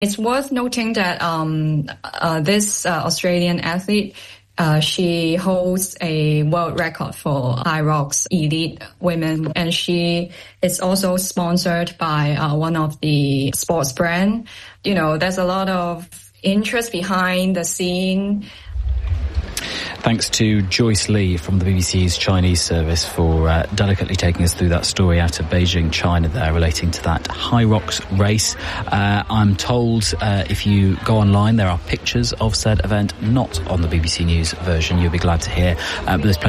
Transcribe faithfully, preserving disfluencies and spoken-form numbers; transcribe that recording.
It's worth noting that um, uh, this uh, Australian athlete, uh, she holds a world record for HYROX elite women, and she is also sponsored by uh, one of the sports brand. You know, there's a lot of interest behind the scene. Thanks to Joyce Lee from the B B C's Chinese service for uh, delicately taking us through that story out of Beijing, China there, relating to that HYROX race. Uh, I'm told uh, if you go online, there are pictures of said event, not on the B B C News version. You'll be glad to hear. Uh, but there's